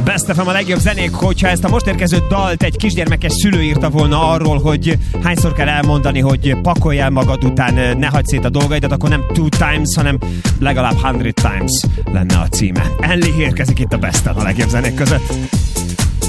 Best FM a legjobb zenék, hogyha ezt a most érkező dalt egy kisgyermekes szülő írta volna arról, hogy hányszor kell elmondani, hogy pakolj el magad után, ne hagyd szét a dolgaidat, akkor nem 2 times, hanem legalább 100 times lenne a címe. Enli érkezik itt a Best FM a legjobb zenék között.